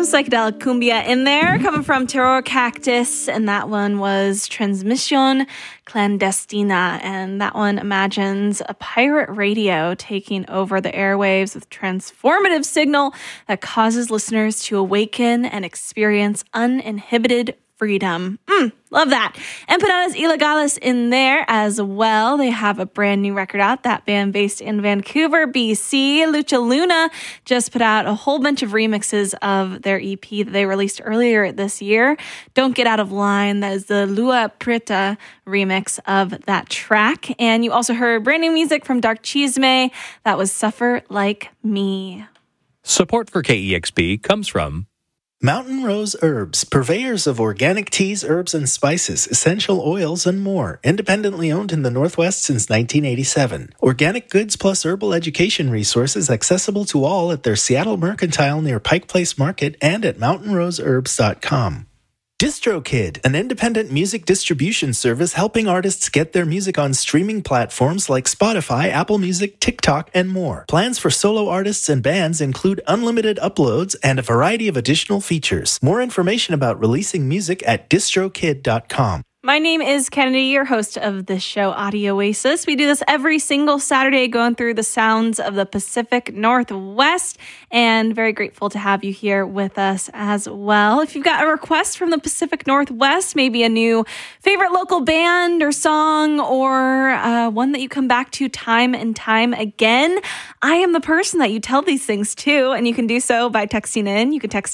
Some psychedelic cumbia in there, coming from Terror Cactus, and that one was Transmission Clandestina, and that one imagines a pirate radio taking over the airwaves with transformative signal that causes listeners to awaken and experience uninhibited freedom. Love that. Empanadas Ilegales in there as well. They have a brand new record out. That band based in Vancouver, BC. Lucha Luna just put out a whole bunch of remixes of their EP that they released earlier this year. Don't Get Out of Line. That is the Lua Preta remix of that track. And you also heard brand new music from Dark Chisme. That was Suffer Like Me. Support for KEXP comes from Mountain Rose Herbs, purveyors of organic teas, herbs, and spices, essential oils, and more. Independently owned in the Northwest since 1987. Organic goods plus herbal education resources accessible to all at their Seattle Mercantile near Pike Place Market and at mountainroseherbs.com. DistroKid, an independent music distribution service helping artists get their music on streaming platforms like Spotify, Apple Music, TikTok, and more. Plans for solo artists and bands include unlimited uploads and a variety of additional features. More information about releasing music at distrokid.com. My name is Kennedy, your host of this show, Audio Oasis. We do this every single Saturday, going through the sounds of the Pacific Northwest, and very grateful to have you here with us as well. If you've got a request from the Pacific Northwest, maybe a new favorite local band or song, or one that you come back to time and time again, I am the person that you tell these things to, and you can do so by texting in. You can text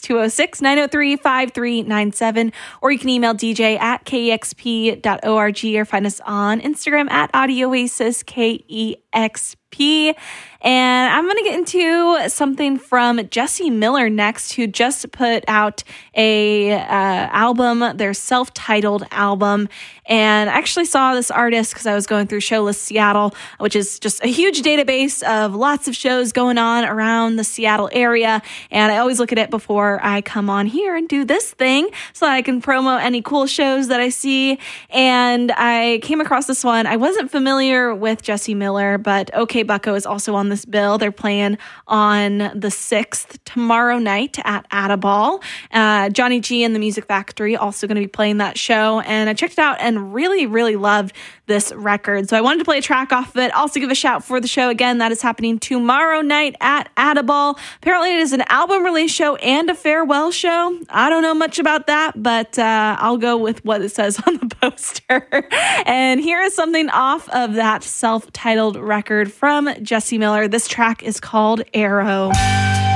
206-903-5397, or you can email DJ at KEXP.org or find us on Instagram at Audio Oasis KEXP. And I'm going to get into something from Jesse Miller next, who just put out a album, their self-titled album. And I actually saw this artist because I was going through Showlist Seattle, which is just a huge database of lots of shows going on around the Seattle area. And I always look at it before I come on here and do this thing so that I can promo any cool shows that I see. And I came across this one. I wasn't familiar with Jesse Miller, but OK Bucko is also on this bill. They're playing on the 6th tomorrow night at Adaball. Johnny G and the Music Factory also going to be playing that show. And I checked it out and really, really loved this record. So I wanted to play a track off of it. Also give a shout for the show again. That is happening tomorrow night at Adaball. Apparently it is an album release show and a farewell show. I don't know much about that, but I'll go with what it says on the poster. And here is something off of that self-titled record from Jesse Miller. This track is called Arrow.